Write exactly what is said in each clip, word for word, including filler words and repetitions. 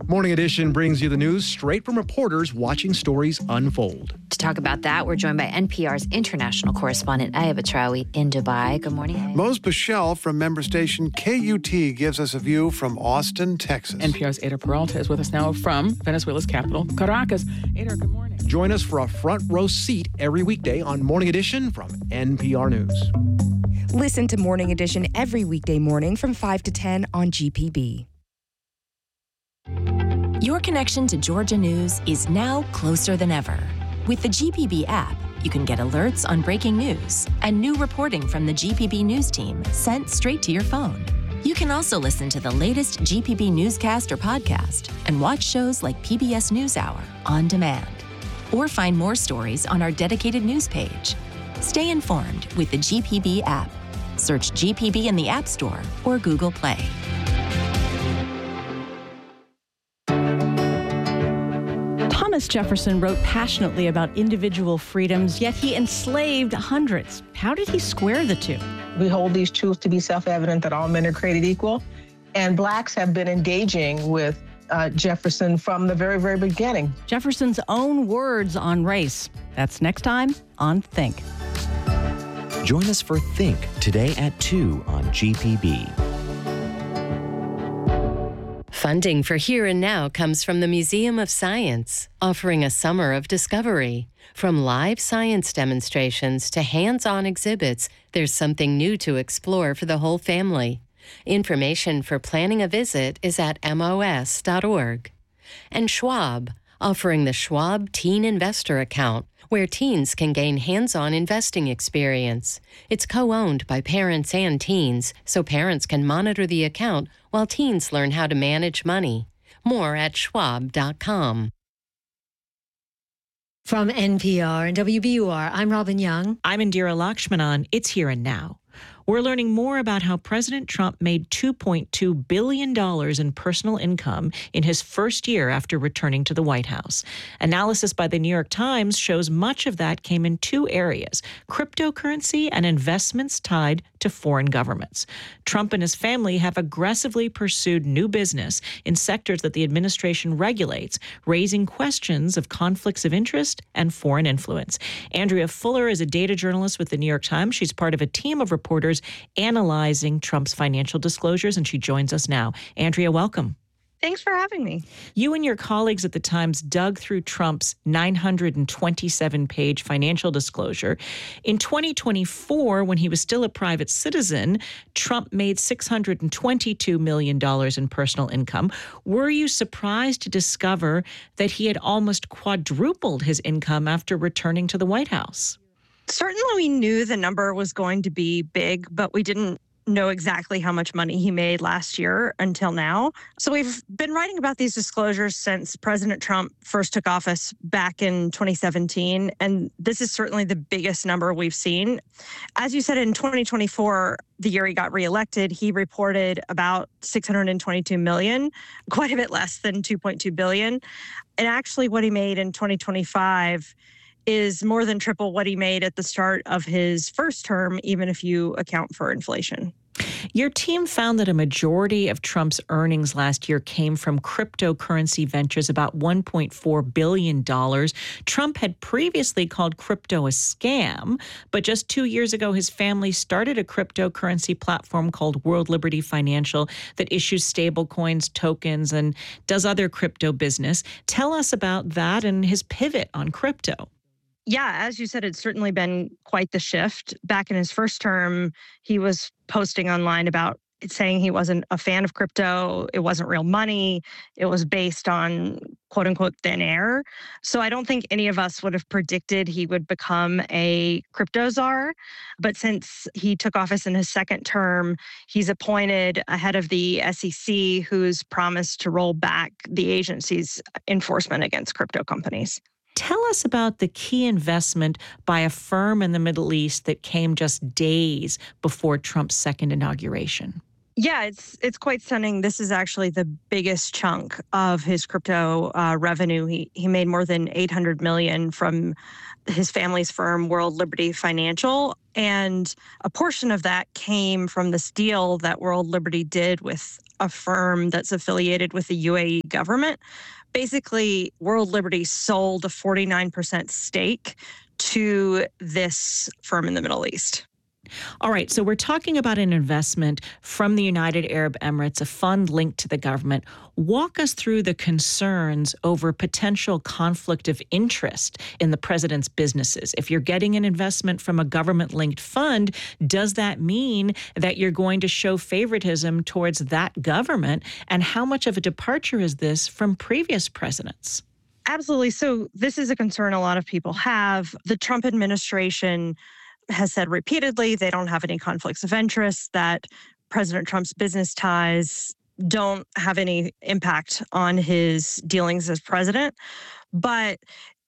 Morning Edition brings you the news straight from reporters watching stories unfold. To talk about that, we're joined by N P R's international correspondent, Ayaba Traoui, in Dubai. Good morning, Ayaba. Mose Bichelle from member station K U T gives us a view from Austin, Texas. N P R's Ada Peralta is with us now from Venezuela's capital, Caracas. Ada, good morning. Join us for a front row seat every weekday on Morning Edition from N P R News. Listen to Morning Edition every weekday morning from five to ten on G P B. Your connection to Georgia News is now closer than ever. With the G P B app, you can get alerts on breaking news and new reporting from the G P B News team sent straight to your phone. You can also listen to the latest G P B newscast or podcast and watch shows like P B S NewsHour on demand. Or find more stories on our dedicated news page. Stay informed with the G P B app. Search G P B in the App Store or Google Play. Thomas Jefferson wrote passionately about individual freedoms, yet he enslaved hundreds. How did he square the two? We hold these truths to be self-evident that all men are created equal, and blacks have been engaging with uh, Jefferson from the very, very beginning. Jefferson's own words on race. That's next time on Think. Join us for Think today at two on G P B. Funding for Here and Now comes from the Museum of Science, offering a summer of discovery. From live science demonstrations to hands-on exhibits, there's something new to explore for the whole family. Information for planning a visit is at M O S dot org. And Schwab, offering the Schwab Teen Investor Account, where teens can gain hands-on investing experience. It's co-owned by parents and teens, so parents can monitor the account while teens learn how to manage money. More at schwab dot com. From N P R and W B U R, I'm Robin Young. I'm Indira Lakshmanan. It's Here and Now. We're learning more about how President Trump made two point two billion dollars in personal income in his first year after returning to the White House. Analysis by the New York Times shows much of that came in two areas: cryptocurrency and investments tied to foreign governments. Trump and his family have aggressively pursued new business in sectors that the administration regulates, raising questions of conflicts of interest and foreign influence. Andrea Fuller is a data journalist with the New York Times. She's part of a team of reporters analyzing Trump's financial disclosures, and she joins us now. Andrea, welcome. Thanks for having me. You and your colleagues at the Times dug through Trump's nine hundred twenty-seven page financial disclosure. In twenty twenty-four, when he was still a private citizen, Trump made six hundred twenty-two million dollars in personal income. Were you surprised to discover that he had almost quadrupled his income after returning to the White House? Certainly we knew the number was going to be big, but we didn't know exactly how much money he made last year until now. So we've been writing about these disclosures since President Trump first took office back in twenty seventeen, and this is certainly the biggest number we've seen. As you said, in twenty twenty-four, the year he got reelected, he reported about six hundred twenty-two million dollars, quite a bit less than two point two billion dollars. And actually what he made in twenty twenty-five is more than triple what he made at the start of his first term, even if you account for inflation. Your team found that a majority of Trump's earnings last year came from cryptocurrency ventures, about one point four billion dollars. Trump had previously called crypto a scam, but just two years ago, his family started a cryptocurrency platform called World Liberty Financial that issues stablecoins, tokens, and does other crypto business. Tell us about that and his pivot on crypto. Yeah, as you said, it's certainly been quite the shift. Back in his first term, he was posting online about it, saying he wasn't a fan of crypto. It wasn't real money. It was based on, quote unquote, thin air. So I don't think any of us would have predicted he would become a crypto czar. But since he took office in his second term, he's appointed a head of the S E C who's promised to roll back the agency's enforcement against crypto companies. Tell us about the key investment by a firm in the Middle East that came just days before Trump's second inauguration. Yeah, it's it's quite stunning. This is actually the biggest chunk of his crypto uh, revenue. He he made more than eight hundred million dollars from his family's firm, World Liberty Financial, and a portion of that came from this deal that World Liberty did with a firm that's affiliated with the U A E government. Basically, World Liberty sold a forty-nine percent stake to this firm in the Middle East. All right, so we're talking about an investment from the United Arab Emirates, a fund linked to the government. Walk us through the concerns over potential conflict of interest in the president's businesses. If you're getting an investment from a government-linked fund, does that mean that you're going to show favoritism towards that government? And how much of a departure is this from previous presidents? Absolutely. So this is a concern a lot of people have. The Trump administration has said repeatedly they don't have any conflicts of interest, that President Trump's business ties don't have any impact on his dealings as president. But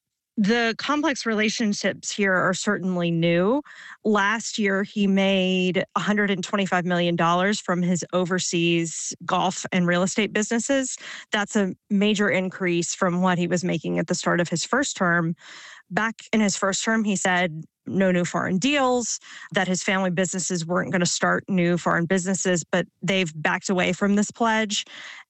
the complex relationships here are certainly new. Last year, he made one hundred twenty-five million dollars from his overseas golf and real estate businesses. That's a major increase from what he was making at the start of his first term. Back in his first term, he said no new foreign deals, that his family businesses weren't going to start new foreign businesses, but they've backed away from this pledge.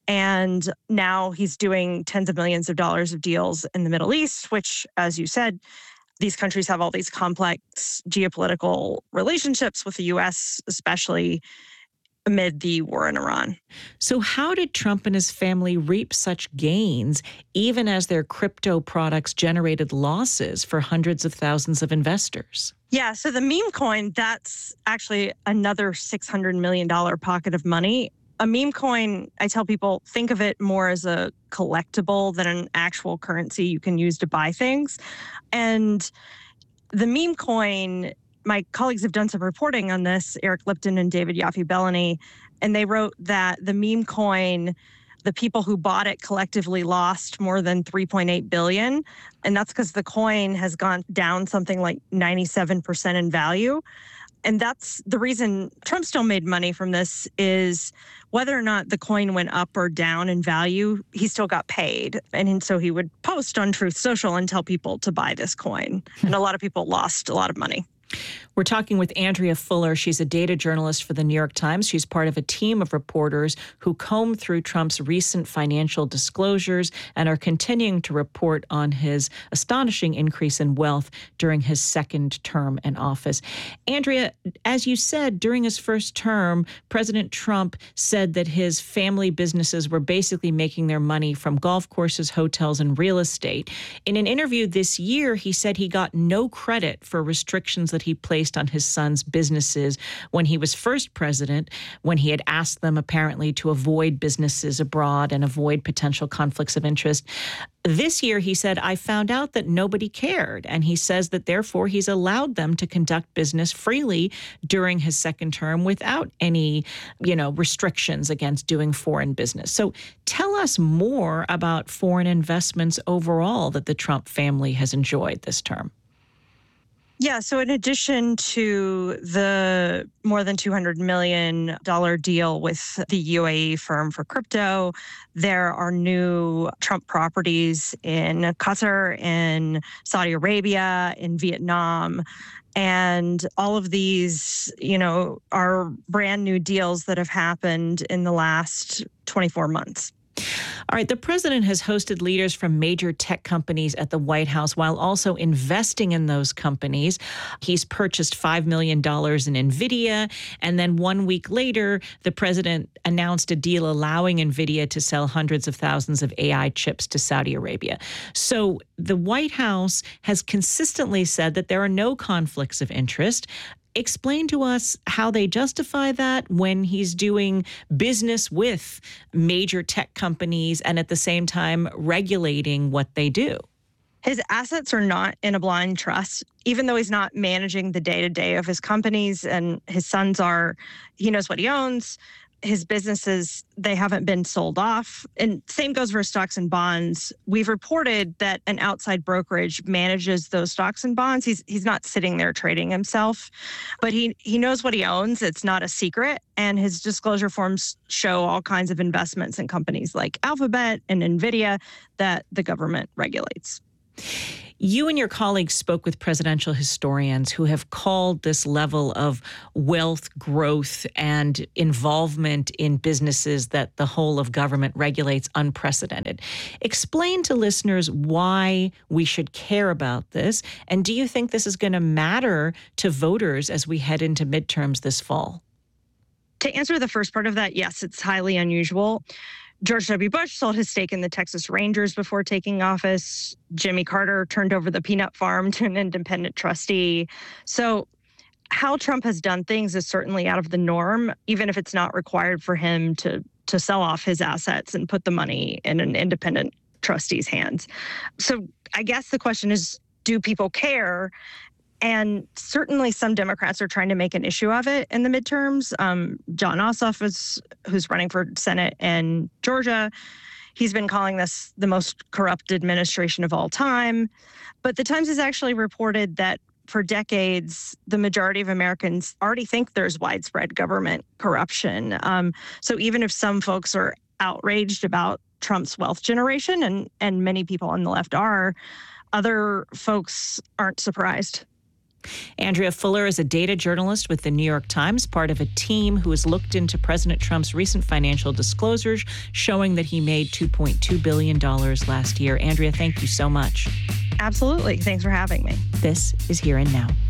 And now he's doing tens of millions of dollars of deals in the Middle East, which, as you said, these countries have all these complex geopolitical relationships with the U S, especially amid the war in Iran. So how did Trump and his family reap such gains, even as their crypto products generated losses for hundreds of thousands of investors? Yeah, so the meme coin, that's actually another six hundred million dollars pocket of money. A meme coin, I tell people, think of it more as a collectible than an actual currency you can use to buy things. And the meme coin, my colleagues have done some reporting on this, Eric Lipton and David Yaffe-Bellany, and they wrote that the meme coin, the people who bought it collectively lost more than three point eight billion dollars. And that's because the coin has gone down something like ninety-seven percent in value. And that's the reason Trump still made money from this, is whether or not the coin went up or down in value, he still got paid. And so he would post on Truth Social and tell people to buy this coin. And a lot of people lost a lot of money. We're talking with Andrea Fuller. She's a data journalist for the New York Times. She's part of a team of reporters who comb through Trump's recent financial disclosures and are continuing to report on his astonishing increase in wealth during his second term in office. Andrea, as you said, during his first term, President Trump said that his family businesses were basically making their money from golf courses, hotels, and real estate. In an interview this year, he said he got no credit for restrictions that he placed on his son's businesses when he was first president, when he had asked them apparently to avoid businesses abroad and avoid potential conflicts of interest. This year, he said, I found out that nobody cared. And he says that therefore he's allowed them to conduct business freely during his second term without any, you know, restrictions against doing foreign business. So tell us more about foreign investments overall that the Trump family has enjoyed this term. Yeah, so in addition to the more than two hundred million dollars deal with the U A E firm for crypto, there are new Trump properties in Qatar, in Saudi Arabia, in Vietnam. And all of these, you know, are brand new deals that have happened in the last twenty-four months. All right, the president has hosted leaders from major tech companies at the White House while also investing in those companies. He's purchased five million dollars in NVIDIA, and then one week later, the president announced a deal allowing NVIDIA to sell hundreds of thousands of A I chips to Saudi Arabia. So the White House has consistently said that there are no conflicts of interest. Explain to us how they justify that when he's doing business with major tech companies and at the same time regulating what they do. His assets are not in a blind trust, even though he's not managing the day-to-day of his companies and his sons are, he knows what he owns. his businesses, they haven't been sold off. And same goes for stocks and bonds. We've reported that an outside brokerage manages those stocks and bonds. He's he's not sitting there trading himself, but he, he knows what he owns. It's not a secret. And his disclosure forms show all kinds of investments in companies like Alphabet and NVIDIA that the government regulates. You and your colleagues spoke with presidential historians who have called this level of wealth growth and involvement in businesses that the whole of government regulates unprecedented. Explain to listeners why we should care about this, and do you think this is going to matter to voters as we head into midterms this fall? To answer the first part of that, yes, it's highly unusual. George W. Bush sold his stake in the Texas Rangers before taking office. Jimmy Carter turned over the peanut farm to an independent trustee. So how Trump has done things is certainly out of the norm, even if it's not required for him to, to sell off his assets and put the money in an independent trustee's hands. So I guess the question is, do people care? And certainly some Democrats are trying to make an issue of it in the midterms. Um, Jon Ossoff, is, who's running for Senate in Georgia, he's been calling this the most corrupt administration of all time. But the Times has actually reported that for decades, the majority of Americans already think there's widespread government corruption. Um, so even if some folks are outraged about Trump's wealth generation, and, and many people on the left are, other folks aren't surprised. Andrea Fuller is a data journalist with the New York Times, part of a team who has looked into President Trump's recent financial disclosures showing that he made two point two billion dollars last year. Andrea, thank you so much. Absolutely. Thanks for having me. This is Here and Now.